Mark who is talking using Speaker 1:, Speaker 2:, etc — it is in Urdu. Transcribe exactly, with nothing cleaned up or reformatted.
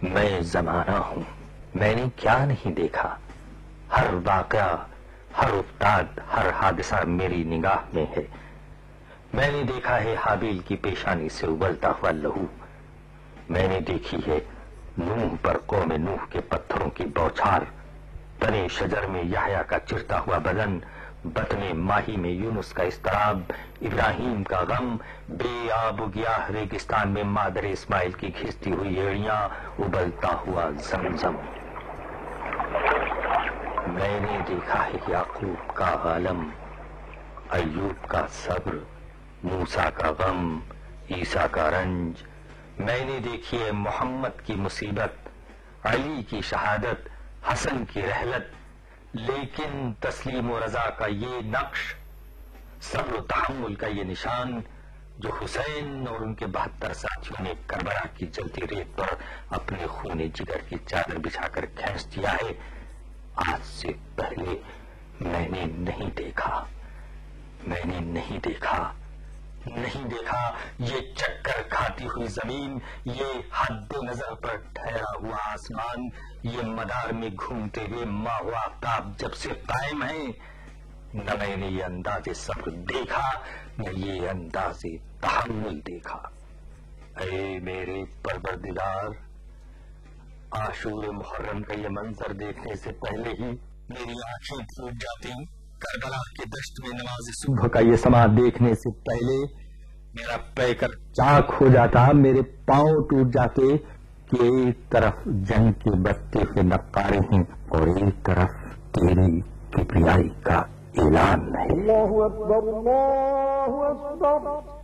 Speaker 1: میں زمانہ ہوں، میں نے کیا نہیں دیکھا، ہر واقعہ، ہر افتاد، ہر حادثہ میری نگاہ میں ہے۔ میں نے دیکھا ہے حابیل کی پیشانی سے ابلتا ہوا لہو، میں نے دیکھی ہے نوح پر قوم نوح کے پتھروں کی بوچھار، تنے شجر میں یحییٰ کا چرتا ہوا بدن، بطن ماہی میں یونس کا اضطراب، ابراہیم کا غم، بے آب و گیاہ ریگستان میں مادر اسماعیل کی کھنچتی ہوئی ایڑیاں، ابلتا ہوا زمزم۔ میں نے دیکھا ہے یعقوب کا عالم، ایوب کا صبر، موسیٰ کا غم، عیسیٰ کا رنج۔ میں نے دیکھی ہے محمد کی مصیبت، علی کی شہادت، حسن کی رحلت، لیکن تسلیم و رضا کا یہ نقش، صبر و تحمل کا یہ نشان جو حسین اور ان کے بہتر ساتھیوں نے کربلا کی جلتی ریت پر اپنے خون جگر کی چادر بچھا کر کھینچ دیا ہے، آج سے پہلے میں نے نہیں دیکھا، میں نے نہیں دیکھا، نہیں دیکھا۔ یہ چکر کھاتی ہوئی زمین، یہ حد نظر پر ٹھہرا ہوا آسمان، یہ مدار میں گھومتے ہوئے ماہ و آفتاب جب سے قائم ہیں، نہ میں نے یہ انداز صبر دیکھا، نہ یہ انداز تحمل دیکھا۔ اے میرے پروردگار، عاشور محرم کا یہ منظر دیکھنے سے پہلے ہی میری آنکھیں پھوٹ جاتی، کربلا کے دشت میں نماز صبح کا یہ سما دیکھنے سے پہلے میرا پیکر چاک ہو جاتا، میرے پاؤں ٹوٹ جاتے کہ ایک طرف جنگ کے بستے ہوئے نقارے ہیں اور ایک طرف تیری کبریائی کا اعلان ہے۔
Speaker 2: اللہ اکبر، اللہ اکبر۔